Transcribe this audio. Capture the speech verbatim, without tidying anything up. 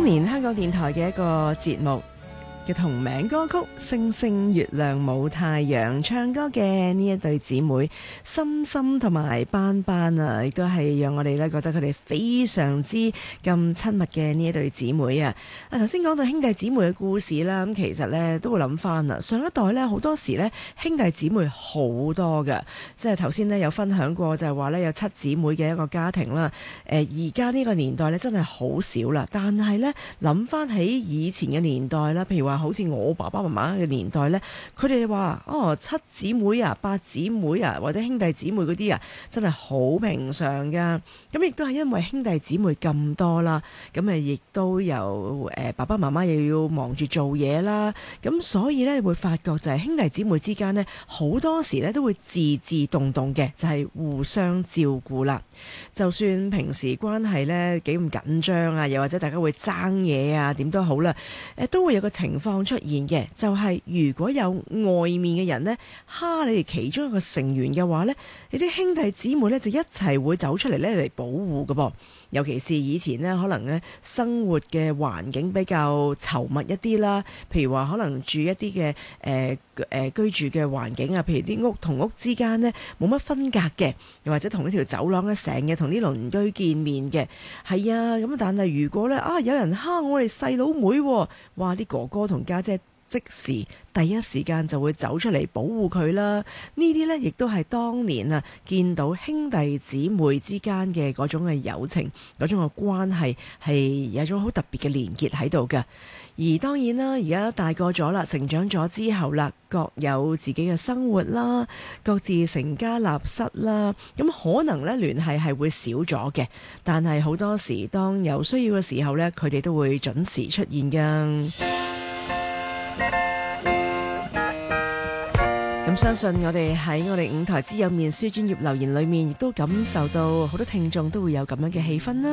當年香港電台嘅一個節目嘅同名歌曲《星星月亮冇太陽》，唱歌嘅呢一對姊妹心心同埋班班啊，亦都係讓我哋咧覺得佢哋非常之咁親密嘅呢一對姊妹啊！啊，頭先講到兄弟姊妹嘅故事啦，咁其實咧都會諗翻啦，上一代咧好多時咧兄弟姊妹好多㗎，即係頭先咧有分享過就係話咧有七姊妹嘅一個家庭啦。誒而家呢個年代咧真係好少啦，但係咧諗翻起以前嘅年代啦，譬如話好似我爸爸媽媽嘅年代呢，佢哋話哦七姊妹啊、八姊妹啊或者兄弟姊妹嗰啲啊，真係好平常噶。咁亦都係因為兄弟姊妹咁多啦，咁誒亦都有誒爸爸媽媽又要忙住做嘢啦，咁所以呢，會發覺就係兄弟姊妹之間呢，好多時呢都會自自動動嘅，就係互相照顧啦。就算平時關係呢幾咁緊張啊，又或者大家會爭嘢啊，點都好啦，誒都會有個情況出現嘅，就係如果有外面嘅人呢蝦你哋其中一個成員嘅話呢，你啲兄弟姊妹呢就一齊會走出嚟呢嚟保護㗎噃。尤其是以前呢，可能呢生活嘅環境比較稠密一啲啦，譬如話可能住一啲嘅誒誒居住嘅環境啊，譬如啲屋同屋之間呢冇乜分隔嘅，又或者同一條走廊呢成日同啲鄰居見面嘅，係啊咁。但係如果呢啊有人蝦我哋細佬妹，哇啲哥哥同家姐即時第一時間就會走出嚟保護佢啦。呢啲呢亦都係當年啊見到兄弟姊妹之間嘅嗰種嘅友情，嗰種嘅關係係有一種好特別嘅連結喺度嘅。而當然啦，而家大個咗啦，成長咗之後啦，各有自己嘅生活啦，各自成家立室啦，咁可能呢聯繫係會少咗嘅，但係好多時當有需要嘅時候呢，佢哋都會準時出現㗎。咁相信我哋喺我哋五台之友面書專頁留言裏面，亦都感受到好多聽眾都會有咁樣嘅氣氛啦。